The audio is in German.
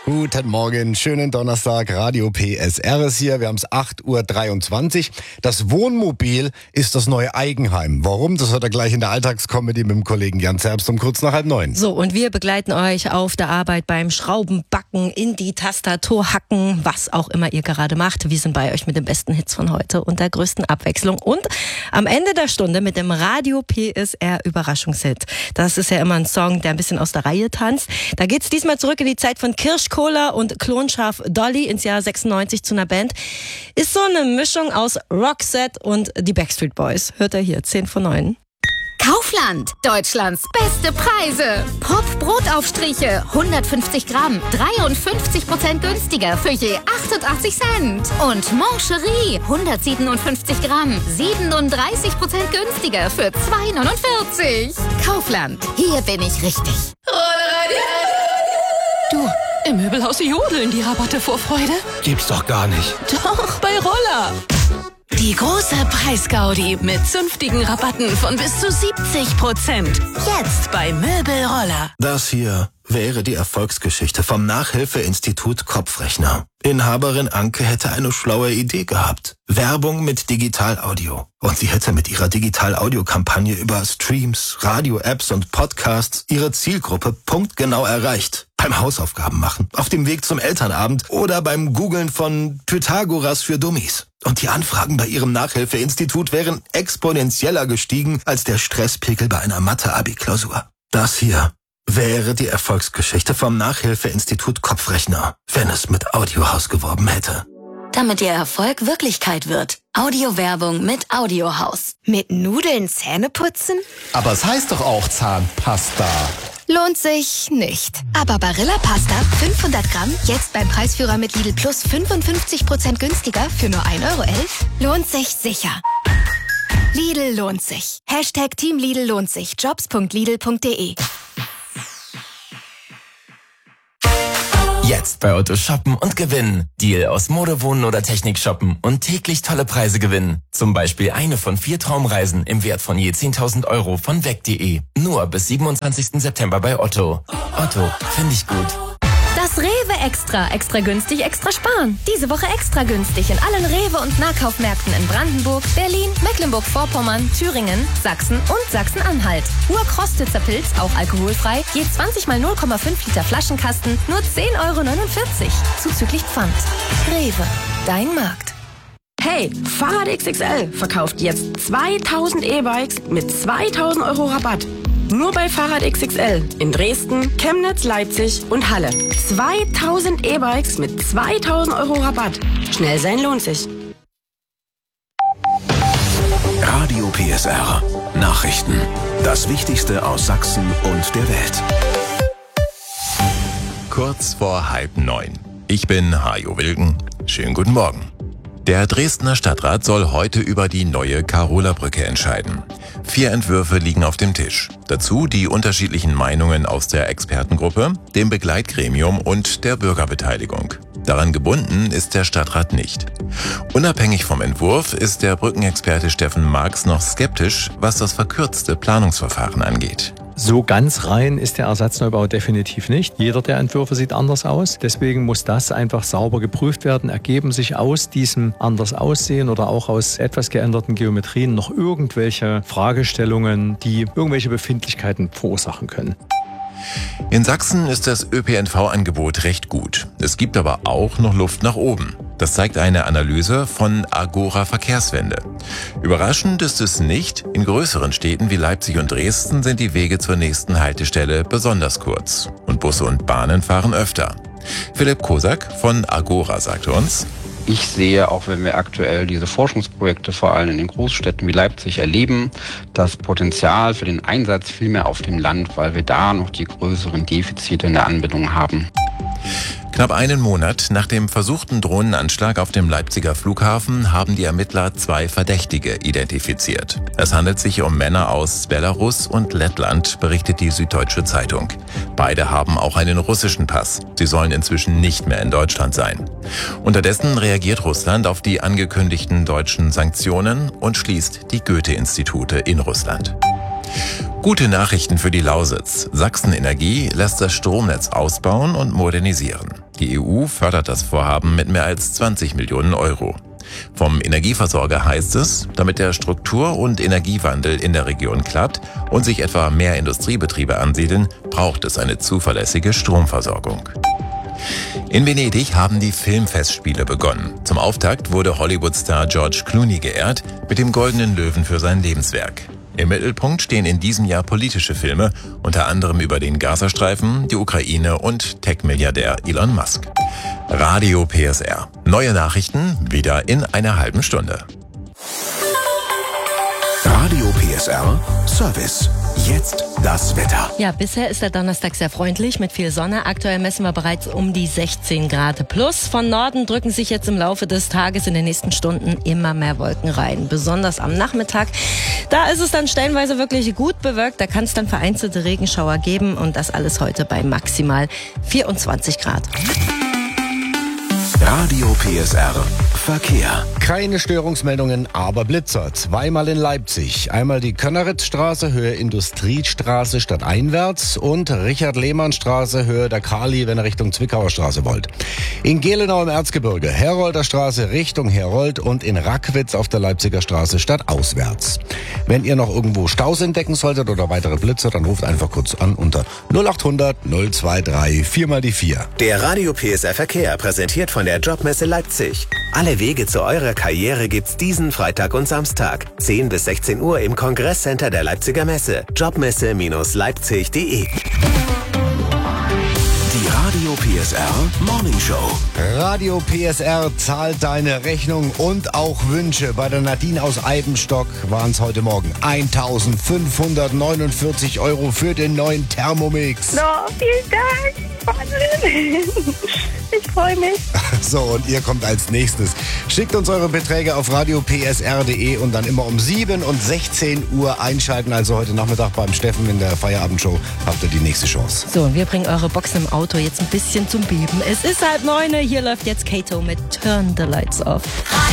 Guten Morgen, schönen Donnerstag, Radio PSR ist hier, wir haben es 8.23 Uhr. Das Wohnmobil ist das neue Eigenheim. Warum? Das hört ihr gleich in der Alltagscomedy mit dem Kollegen Jan Zerbst um kurz nach 8:30. So, und wir begleiten euch auf der Arbeit beim Schraubenbacken, in die Tastatur hacken, was auch immer ihr gerade macht. Wir sind bei euch mit den besten Hits von heute und der größten Abwechslung. Und am Ende der Stunde mit dem Radio PSR Überraschungshit. Das ist ja immer ein Song, der ein bisschen aus der Reihe tanzt. Da geht's diesmal zurück in die Zeit von Kirschkohler und Klonschaf Dolly ins Jahr 96 zu einer Band. Ist so eine Mischung aus Roxette und die Backstreet Boys. Hört ihr hier, 10 von 9. Kaufland, Deutschlands beste Preise. Brotaufstriche, 150 Gramm, 53% günstiger für je 88 Cent. Und Mancherie, 157 Gramm, 37% günstiger für 2,49. Kaufland, hier bin ich richtig. Du, im Möbelhaus jodeln die Rabatte vor Freude. Gibt's doch gar nicht. Doch, bei Roller. Die große Preisgaudi mit zünftigen Rabatten von bis zu 70%. Jetzt bei Möbelroller. Das hier wäre die Erfolgsgeschichte vom Nachhilfeinstitut Kopfrechner. Inhaberin Anke hätte eine schlaue Idee gehabt. Werbung mit Digital-Audio. Und sie hätte mit ihrer Digital-Audio-Kampagne über Streams, Radio-Apps und Podcasts ihre Zielgruppe punktgenau erreicht. Beim Hausaufgaben machen, auf dem Weg zum Elternabend oder beim Googlen von Pythagoras für Dummies. Und die Anfragen bei ihrem Nachhilfeinstitut wären exponentieller gestiegen als der Stresspegel bei einer Mathe-Abi-Klausur. Das hier wäre die Erfolgsgeschichte vom Nachhilfeinstitut Kopfrechner, wenn es mit Audiohaus geworben hätte. Damit Ihr Erfolg Wirklichkeit wird. Audiowerbung mit Audiohaus. Mit Nudeln Zähne putzen? Aber es heißt doch auch Zahnpasta. Lohnt sich nicht. Aber Barilla Pasta 500 Gramm jetzt beim Preisführer mit Lidl Plus 55% günstiger für nur 1,11 € lohnt sich sicher. Lidl lohnt sich. Hashtag Team Lidl lohnt sich. Jobs.lidl.de. Jetzt bei Otto shoppen und gewinnen. Deal aus Mode, Wohnen oder Technik shoppen und täglich tolle Preise gewinnen. Zum Beispiel eine von 4 Traumreisen im Wert von je 10.000 € von weg.de. Nur bis 27. September bei Otto. Otto, finde ich gut. Das Rewe Extra. Extra günstig, extra sparen. Diese Woche extra günstig in allen Rewe- und Nahkaufmärkten in Brandenburg, Berlin, Mecklenburg-Vorpommern, Thüringen, Sachsen und Sachsen-Anhalt. Urkrostitzer Pilz, auch alkoholfrei, je 20 mal 0,5 Liter Flaschenkasten, nur 10,49 €. Zuzüglich Pfand. Rewe, dein Markt. Hey, Fahrrad XXL verkauft jetzt 2000 E-Bikes mit 2000 € Rabatt. Nur bei Fahrrad XXL in Dresden, Chemnitz, Leipzig und Halle. 2000 E-Bikes mit 2000 € Rabatt. Schnell sein lohnt sich. Radio PSR. Nachrichten. Das Wichtigste aus Sachsen und der Welt. Kurz vor 8:30. Ich bin Hajo Wilken. Schönen guten Morgen. Der Dresdner Stadtrat soll heute über die neue Karola-Brücke entscheiden. 4 Entwürfe liegen auf dem Tisch. Dazu die unterschiedlichen Meinungen aus der Expertengruppe, dem Begleitgremium und der Bürgerbeteiligung. Daran gebunden ist der Stadtrat nicht. Unabhängig vom Entwurf ist der Brückenexperte Steffen Marx noch skeptisch, was das verkürzte Planungsverfahren angeht. So ganz rein ist der Ersatzneubau definitiv nicht. Jeder der Entwürfe sieht anders aus. Deswegen muss das einfach sauber geprüft werden. Ergeben sich aus diesem anders Aussehen oder auch aus etwas geänderten Geometrien noch irgendwelche Fragestellungen, die irgendwelche Befindlichkeiten verursachen können? In Sachsen ist das ÖPNV-Angebot recht gut. Es gibt aber auch noch Luft nach oben. Das zeigt eine Analyse von Agora Verkehrswende. Überraschend ist es nicht, in größeren Städten wie Leipzig und Dresden sind die Wege zur nächsten Haltestelle besonders kurz. Und Busse und Bahnen fahren öfter. Philipp Kosak von Agora sagte uns: Ich sehe, auch wenn wir aktuell diese Forschungsprojekte vor allem in den Großstädten wie Leipzig erleben, das Potenzial für den Einsatz viel mehr auf dem Land, weil wir da noch die größeren Defizite in der Anbindung haben. Knapp einen Monat nach dem versuchten Drohnenanschlag auf dem Leipziger Flughafen haben die Ermittler 2 Verdächtige identifiziert. Es handelt sich um Männer aus Belarus und Lettland, berichtet die Süddeutsche Zeitung. Beide haben auch einen russischen Pass. Sie sollen inzwischen nicht mehr in Deutschland sein. Unterdessen reagiert Russland auf die angekündigten deutschen Sanktionen und schließt die Goethe-Institute in Russland. Gute Nachrichten für die Lausitz. Sachsen Energie lässt das Stromnetz ausbauen und modernisieren. Die EU fördert das Vorhaben mit mehr als 20 Millionen Euro. Vom Energieversorger heißt es, damit der Struktur- und Energiewandel in der Region klappt und sich etwa mehr Industriebetriebe ansiedeln, braucht es eine zuverlässige Stromversorgung. In Venedig haben die Filmfestspiele begonnen. Zum Auftakt wurde Hollywood-Star George Clooney geehrt mit dem Goldenen Löwen für sein Lebenswerk. Im Mittelpunkt stehen in diesem Jahr politische Filme, unter anderem über den Gazastreifen, die Ukraine und Tech-Milliardär Elon Musk. Radio PSR. Neue Nachrichten wieder in einer halben Stunde. Radio PSR Service. Jetzt das Wetter. Ja, bisher ist der Donnerstag sehr freundlich mit viel Sonne. Aktuell messen wir bereits um die 16 Grad plus. Von Norden drücken sich jetzt im Laufe des Tages in den nächsten Stunden immer mehr Wolken rein. Besonders am Nachmittag. Da ist es dann stellenweise wirklich gut bewölkt. Da kann es dann vereinzelte Regenschauer geben. Und das alles heute bei maximal 24 Grad. Radio PSR Verkehr. Keine Störungsmeldungen, aber Blitzer. Zweimal in Leipzig. Einmal die Könneritzstraße, Höhe Industriestraße stadteinwärts und Richard-Lehmann-Straße, Höhe der Kali, wenn ihr Richtung Zwickauer Straße wollt. In Gelenau im Erzgebirge, Herolder Straße Richtung Herold und in Rackwitz auf der Leipziger Straße stadtauswärts. Wenn ihr noch irgendwo Staus entdecken solltet oder weitere Blitzer, dann ruft einfach kurz an unter 0800 023 4x4. Der Radio PSR Verkehr präsentiert von der Jobmesse Leipzig. Alle Wege zu eurer Karriere gibt's diesen Freitag und Samstag. 10 bis 16 Uhr im Kongresscenter der Leipziger Messe. Jobmesse-leipzig.de. Die Radio PSR Morning Show. Radio PSR zahlt deine Rechnung und auch Wünsche. Bei der Nadine aus Eibenstock waren es heute Morgen 1.549 € für den neuen Thermomix. Oh, vielen Dank. Wahnsinn. Ich freue mich. So, und ihr kommt als nächstes. Schickt uns eure Beträge auf radiopsr.de und dann immer um 7 und 16 Uhr einschalten. Also heute Nachmittag beim Steffen in der Feierabendshow habt ihr die nächste Chance. So, und wir bringen eure Boxen im Auto jetzt ein bisschen zum Beben. Es ist 8:30. Hier läuft jetzt Kato mit Turn the Lights Off.